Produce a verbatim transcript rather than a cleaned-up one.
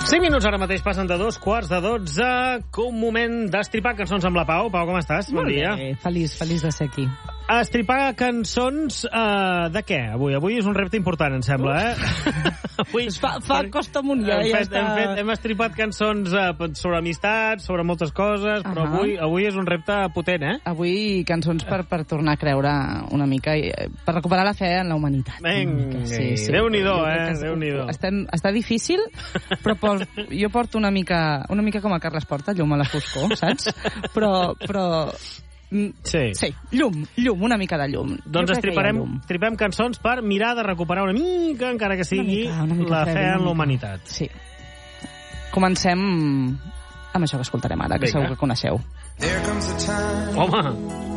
cinc minuts ara mateix passen de dos quarts de dotze. Un moment d'estripar cançons amb la Pau. Pau, com estàs? Bon Molt dia. bé, feliç, feliç de ser aquí. Estripar cançons uh, de què? Avui Avui és un repte important, em sembla, eh? Avui, fa fa per... costa amunt, ja, hem, ja fet, està... hem, fet, hem estripat cançons uh, sobre amistat, sobre moltes coses, però uh -huh. avui, avui és un repte potent, eh? Avui cançons per, per tornar a creure una mica, per recuperar la fe en la humanitat. Vinga, sí, sí. Déu-n'hi-do, eh? Déu-n'hi-do. Està, està difícil, però por, jo porto una mica, una mica com a Carles Porta, llum a la foscor, saps? Però... però Sí. sí, llum, llum, una mica de llum. Doncs estriparem, estripem cançons per mirar de recuperar una mica, encara que sigui, una mica, una mica la fe, fe una en mica. la humanitat. Sí. Comencem amb això que escoltarem ara, que Vinga. segur que coneixeu. Home!